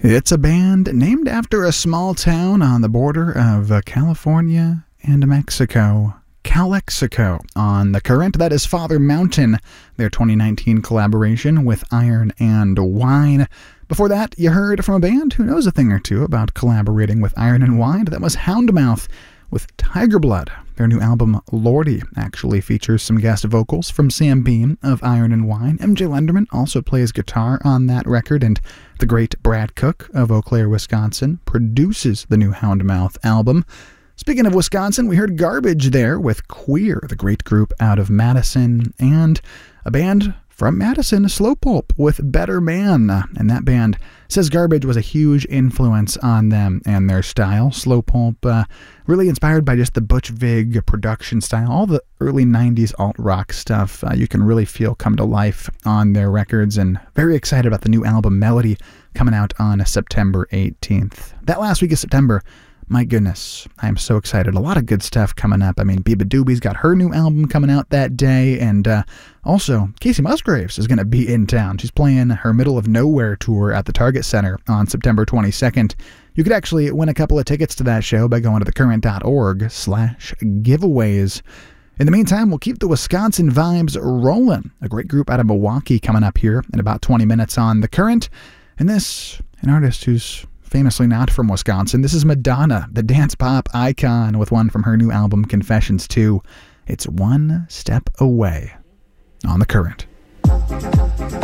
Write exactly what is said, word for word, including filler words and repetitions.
It's a band named after a small town on the border of uh, California and Mexico. Calexico on The Current. That is Father Mountain, their twenty nineteen collaboration with Iron and Wine. Before that, you heard from a band who knows a thing or two about collaborating with Iron and Wine. That was Houndmouth with Tiger Blood. Their new album, Lordy, actually features some guest vocals from Sam Beam of Iron and Wine. M J Lenderman also plays guitar on that record, and the great Brad Cook of Eau Claire, Wisconsin, produces the new Houndmouth album. Speaking of Wisconsin, we heard Garbage there with Queer, the great group out of Madison, and a band from Madison, Slow Pulp, with Better Man. And that band says Garbage was a huge influence on them and their style. Slow Pulp, uh, really inspired by just the Butch Vig production style. All the early nineties alt-rock stuff uh, you can really feel come to life on their records, and very excited about the new album Melody coming out on September eighteenth. That last week of September, my goodness, I am so excited. A lot of good stuff coming up. I mean, Biba Doobie's got her new album coming out that day, and uh, also Casey Musgraves is going to be in town. She's playing her Middle of Nowhere tour at the Target Center on September twenty-second. You could actually win a couple of tickets to that show by going to thecurrent.org slash giveaways. In the meantime, we'll keep the Wisconsin vibes rolling. A great group out of Milwaukee coming up here in about twenty minutes on The Current. And this, an artist who's famously not from Wisconsin. This is Madonna, the dance pop icon, with one from her new album, Confessions two. It's One Step Away on The Current.